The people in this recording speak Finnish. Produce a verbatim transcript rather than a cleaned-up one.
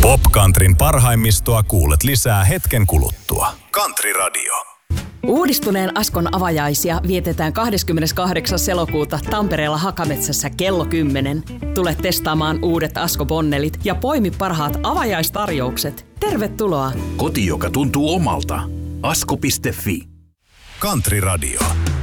Popcountryn parhaimmistoa kuulet lisää hetken kuluttua. Country Radio. Uudistuneen Askon avajaisia vietetään kahdeskymmeneskahdeksas elokuuta Tampereella Hakametsässä kello kymmenen. Tule testaamaan uudet Asko-bonnelit ja poimi parhaat avajaistarjoukset. Tervetuloa! Koti, joka tuntuu omalta. asko piste fi. Country Radio.